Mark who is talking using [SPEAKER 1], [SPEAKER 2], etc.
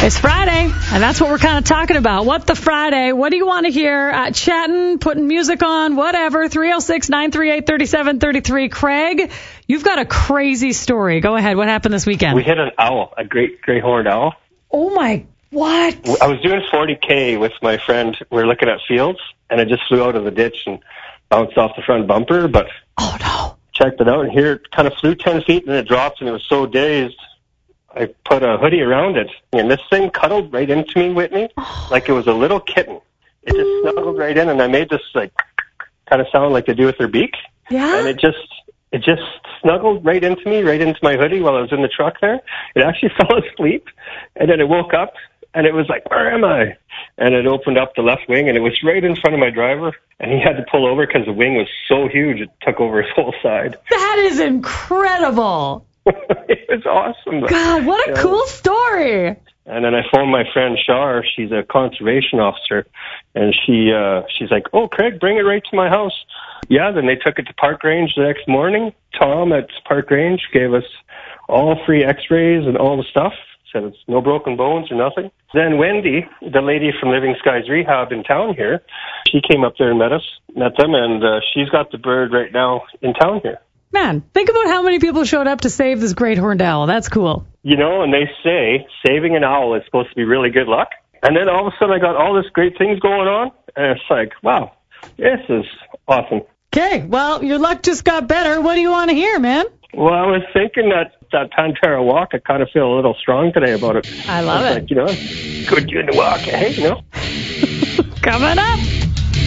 [SPEAKER 1] It's Friday, and that's what we're kind of talking about. What the Friday? What do you want to hear? Chatting, putting music on, whatever. 306-938-3733. Craig, you've got a crazy story. Go ahead. What happened this weekend?
[SPEAKER 2] We hit an owl, a great horned owl.
[SPEAKER 1] Oh, my, what?
[SPEAKER 2] I was doing 40K with my friend. We were looking at fields, and it just flew out of the ditch and bounced off the front bumper, but
[SPEAKER 1] oh, no.
[SPEAKER 2] Checked it out, and here it kind of flew 10 feet, and then it dropped, and it was so dazed. I put a hoodie around it, and this thing cuddled right into me, Whitney, like it was a little kitten. It just snuggled right in, and I made this like kind of sound like they do with their beak.
[SPEAKER 1] Yeah.
[SPEAKER 2] And it just snuggled right into me, right into my hoodie while I was in the truck there. It actually fell asleep, and then it woke up, and it was like, "Where am I?" And it opened up the left wing, and it was right in front of my driver, and he had to pull over because the wing was so huge it took over his whole side.
[SPEAKER 1] That is incredible.
[SPEAKER 2] It was awesome.
[SPEAKER 1] God, what a cool story.
[SPEAKER 2] And then I phoned my friend Shar. She's a conservation officer, and she's like, "Oh, Craig, bring it right to my house." Yeah, then they took it to Park Range the next morning. Tom at Park Range gave us all free x-rays and all the stuff. Said it's no broken bones or nothing. Then Wendy, the lady from Living Skies Rehab in town here, she came up there and met them, and she's got the bird right now in town here.
[SPEAKER 1] Man, think about how many people showed up to save this great horned owl. That's cool.
[SPEAKER 2] You know, and they say saving an owl is supposed to be really good luck. And then all of a sudden I got all this great things going on, and it's like, wow, this is awesome.
[SPEAKER 1] Okay, well, your luck just got better. What do you want to hear, man?
[SPEAKER 2] Well, I was thinking that Pantera walk, I kind of feel a little strong today about it.
[SPEAKER 1] I love it.
[SPEAKER 2] Like, good doing the walk, hey,
[SPEAKER 1] Coming up.